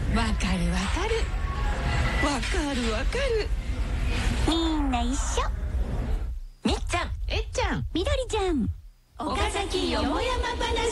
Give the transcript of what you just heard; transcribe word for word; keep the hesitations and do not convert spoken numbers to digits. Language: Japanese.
わかるわかるわかるわかる。 みんな一緒。 みっちゃん、えっちゃん、 みどりちゃん。 岡崎よもやま話。